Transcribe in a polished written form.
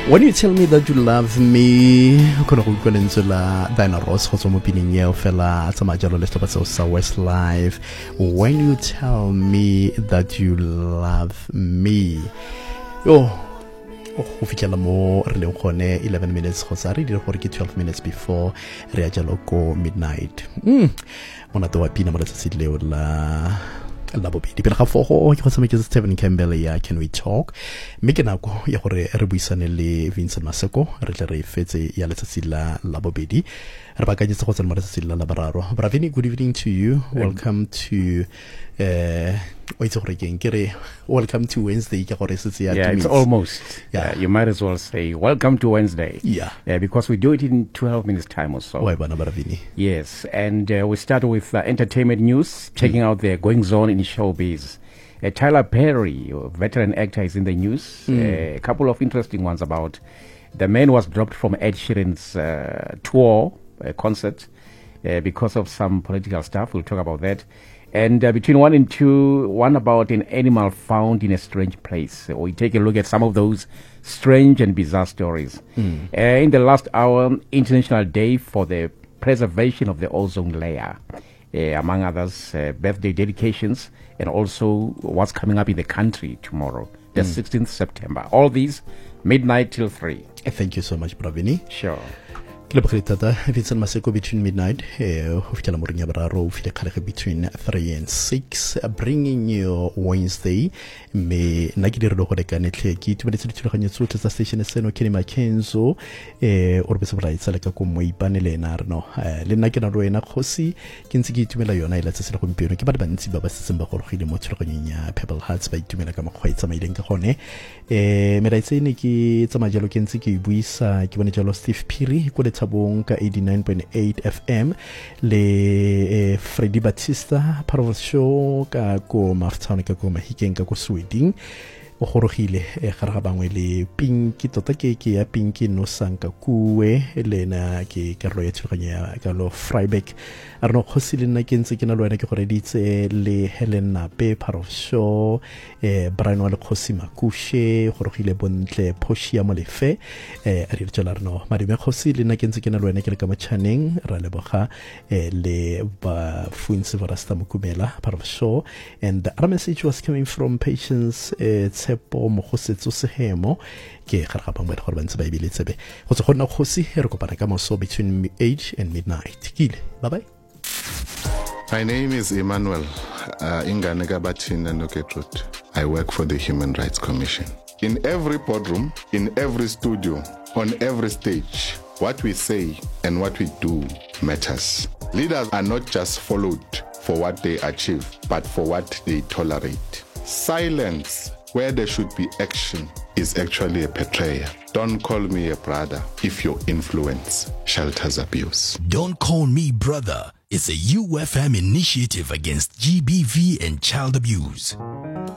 When you tell me that you love me, khona go utlwa lentswe la Diana Ross go tswa mo pineng eo fela tsa majalo le hlopa tseo sa Westlife. When you tell me that you love me, go fitlhela mo re leng gone 11 minutes go sa re dire gore ke 12 minutes before re a jalo ko midnight. Monate wa pina mo letsatsi leo la bobedi pele ga fogo ke go tsamaisa Stephen Campbell ya Can We Talk mme ke nako ya gore re buisane le Vincent Maseko re tle re fetse ya letsatsi la bobedi re bakanyetsa go tsena mo letsatsi la boraro. Bravini, good evening to you. Welcome to welcome to Wednesday. Yeah, it's almost. Yeah, you might as well say welcome to Wednesday. Yeah, because we do it in 12 minutes time or so. Why, Bravini? Yes, and we start with entertainment news, checking out the goings on in showbiz. Tyler Perry, a veteran actor, is in the news. A couple of interesting ones about the man was dropped from Ed Sheeran's tour concert because of some political stuff. We'll talk about that. And between 1 and 2, one about an animal found in a strange place. We take a look at some of those strange and bizarre stories. In the last hour, International Day for the Preservation of the Ozone Layer. Among others, birthday dedications, and also what's coming up in the country tomorrow, the 16th September. All these, midnight till 3. Thank you so much, Bravini. Sure. Vincent Maseko between midnight between 3 and 6 bringing you Wednesday me na ke dire go lekane tle ke itumedetse dithulaganyo tsotlhe tsa station seno Kenny Makenzo o re bese bra itsala ka go mo ipanele ena re no le nna ke na le wena Kgosi ke ntse ke itumela yona ile tsa sele gompieno ke ba bantsi ba ba setseng ba gorogile mo thulaganyong ya Pebble Hearts ba itumela ka mokgwa maileng ka gone me ra itsene ke tsa majalo ke ntse ke buisa ke bone jalo Steve Phiri ko Tabong ka 89.8 FM le Freddy Batista part of the show ka ko Maftown ka ko Mahikeng ka ko Sweden o gorogile gare ga bangwe le Pinky tota ke ya Pinky no sanka kuwe lena ke karolo ya thulaganya ka lo Freiberg a reno Kgosi le nna ke ntse ke na le wena ke gore ditse le Helen Nape part of show Brian wa le Kgosi Makushe gorogile bontle Poshia Molefe a re tsela reno madime Kgosi le nna ke ntse ke na le wena ke le ka motšhaneng ra leboga le ba Funtse Vorasta Mokumela part of show, and our message was coming from Patience Tshepo Mogosetso Sehemo ke ga ga bangwe gore ba ntse ba ibile tsebe go tse gonna Kgosi re kopana ka moso between 8 and midnight. Bye bye. My name is Emmanuel Ingane Gabathina Noketrut. I work for the Human Rights Commission. In every boardroom, in every studio, on every stage, what we say and what we do matters. Leaders are not just followed for what they achieve, but for what they tolerate. Silence where there should be action is actually a betrayal. Don't call me a brother if your influence shelters abuse. Don't Call Me Brother is a UFM initiative against GBV and child abuse.